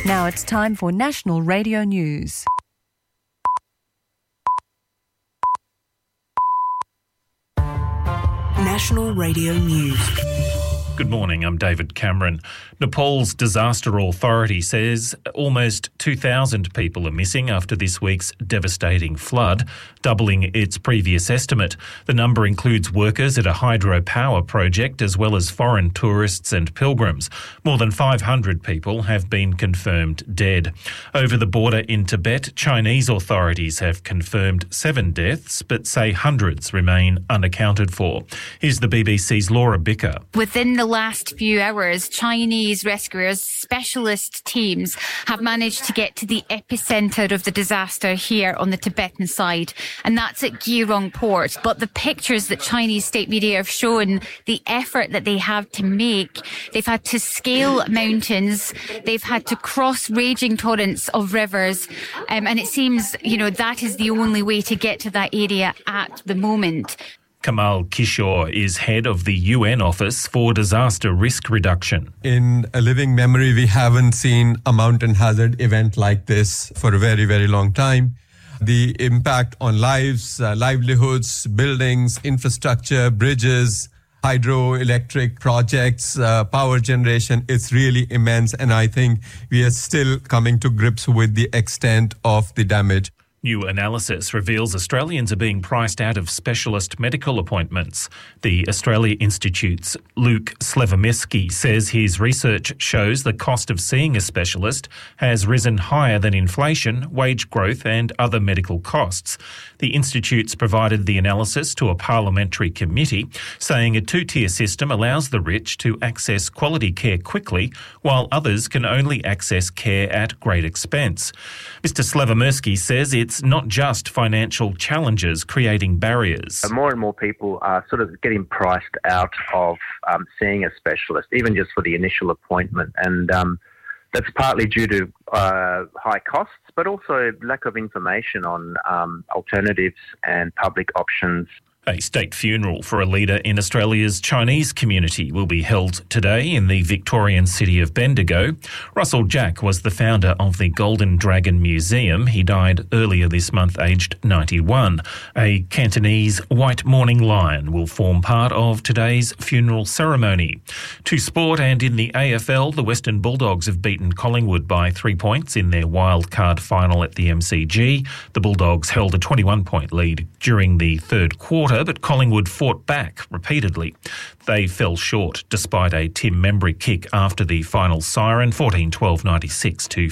Now it's time for National Radio News. National Radio News. Good morning, I'm David Cameron. Nepal's disaster authority says almost 2,000 people are missing after this week's devastating flood, doubling its previous estimate. The number includes workers at a hydropower project as well as foreign tourists and pilgrims. More than 500 people have been confirmed dead. Over the border in Tibet, Chinese authorities have confirmed 7 deaths but say hundreds remain unaccounted for. Here's the BBC's Laura Bicker. Within the last few hours, Chinese rescuers, specialist teams, have managed to get to the epicentre of the disaster here on the Tibetan side, and that's at Geirong port. But the pictures that Chinese state media have shown, the effort that they have to make, they've had to scale mountains, they've had to cross raging torrents of rivers, and it seems, that is the only way to get to that area at the moment. Kamal Kishore is head of the UN Office for Disaster Risk Reduction. In a living memory, we haven't seen a mountain hazard event like this for a very, very long time. The impact on lives, livelihoods, buildings, infrastructure, bridges, hydroelectric projects, power generation, it's really immense. And I think we are still coming to grips with the extent of the damage. New analysis reveals Australians are being priced out of specialist medical appointments. The Australia Institute's Luke Slavomirsky says his research shows the cost of seeing a specialist has risen higher than inflation, wage growth and other medical costs. The Institute's provided the analysis to a parliamentary committee, saying a two-tier system allows the rich to access quality care quickly, while others can only access care at great expense. Mr. Slavomirsky says it's not just financial challenges creating barriers. More and more people are sort of getting priced out of seeing a specialist, even just for the initial appointment. And that's partly due to high costs, but also lack of information on alternatives and public options. A state funeral for a leader in Australia's Chinese community will be held today in the Victorian city of Bendigo. Russell Jack was the founder of the Golden Dragon Museum. He died earlier this month, aged 91. A Cantonese white mourning lion will form part of today's funeral ceremony. To sport, and in the AFL, the Western Bulldogs have beaten Collingwood by 3 points in their wildcard final at the MCG. The Bulldogs held a 21-point lead during the third quarter, but Collingwood fought back repeatedly. They fell short despite a Tim Membry kick after the final siren, 14-12-96 to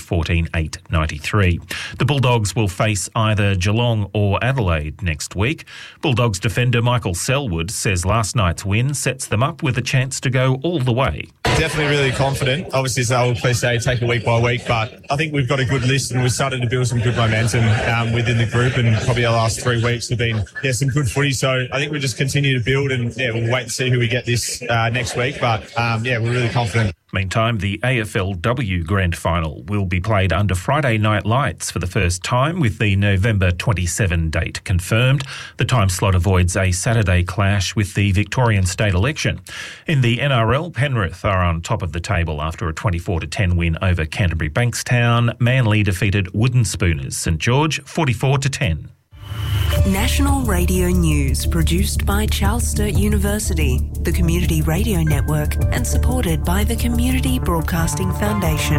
14-8-93. The Bulldogs will face either Geelong or Adelaide next week. Bulldogs defender Michael Selwood says last night's win sets them up with a chance to go all the way. Definitely really confident. Obviously, it's the old cliche, take it week by week, but I think we've got a good list and we've started to build some good momentum within the group, and probably our last 3 weeks have been some good footy. So I think we'll just continue to build, and we'll wait and see who we get this next week. But we're really confident. Meantime, the AFLW Grand Final will be played under Friday night lights for the first time, with the November 27 date confirmed. The time slot avoids a Saturday clash with the Victorian state election. In the NRL, Penrith are on top of the table after a 24-10 win over Canterbury Bankstown. Manly defeated Wooden Spooners St George 44-10. National Radio News, produced by Charles Sturt University, the Community Radio Network, and supported by the Community Broadcasting Foundation.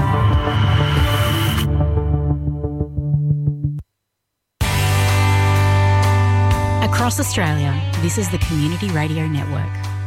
Across Australia, this is the Community Radio Network.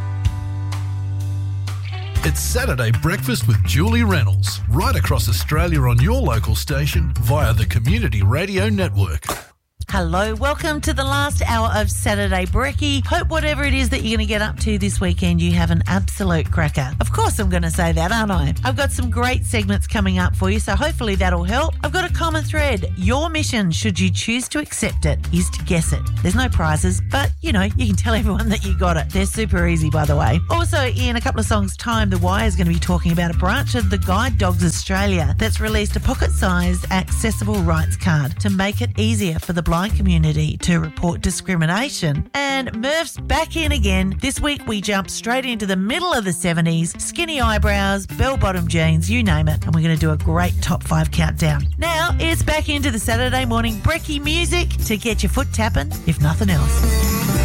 It's Saturday Breakfast with Julie Reynolds, right across Australia on your local station via the Community Radio Network. Hello, welcome to the last hour of Saturday Brekkie. Hope whatever it is that you're going to get up to this weekend, you have an absolute cracker. Of course I'm going to say that, aren't I? I've got some great segments coming up for you, so hopefully that'll help. I've got a common thread. Your mission, should you choose to accept it, is to guess it. There's no prizes, but, you can tell everyone that you got it. They're super easy, by the way. Also, in a couple of songs' time, The Wire is going to be talking about a branch of the Guide Dogs Australia that's released a pocket-sized accessible rights card to make it easier for the blind my community to report discrimination. And Murph's back in again. This week we jump straight into the middle of the 70s, skinny eyebrows, bell-bottom jeans, you name it. And we're going to do a great top 5 countdown. Now it's back into the Saturday morning brekkie music to get your foot tapping, if nothing else.